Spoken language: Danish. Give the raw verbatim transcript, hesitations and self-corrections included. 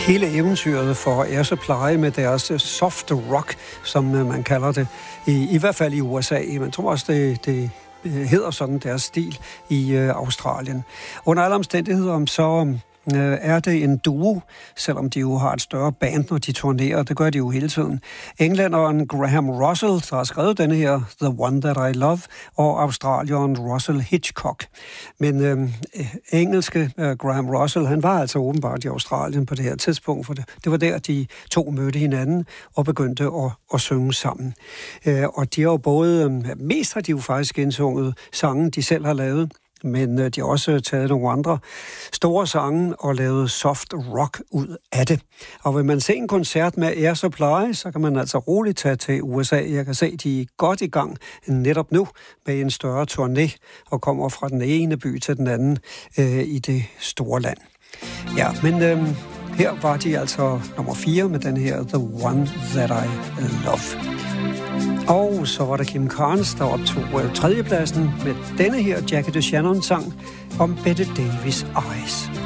hele eventyret for Air Supply med deres soft rock, som man kalder det, i, i hvert fald i U S A. Man tror også, det, det hedder sådan deres stil i øh, Australien. Under alle omstændigheder, så øh, er det en duo, selvom de jo har et større band, når de turnerer. Det gør de jo hele tiden. Englænderen Graham Russell, der har skrevet denne her The One That I Love, og australieren Russell Hitchcock. Men øh, engelske øh, Graham Russell, han var altså åbenbart i Australien på det her tidspunkt, for det, det var der, de to mødte hinanden og begyndte at, at synge sammen. Øh, og de har jo både, øh, mest har de jo faktisk indsunget sange, de selv har lavet, men de har også taget nogle andre store sange og lavet soft rock ud af det. Og vil man se en koncert med Air Supply, så kan man altså roligt tage til U S A. Jeg kan se, at de er godt i gang netop nu med en større turné og kommer fra den ene by til den anden øh, i det store land. Ja, men øh, her var de altså nummer fire med den her The One That I Love. Og så var der Kim Carnes, der optog øh, tredjepladsen med denne her Jackie DeShannon-sang om Bette Davis' Eyes.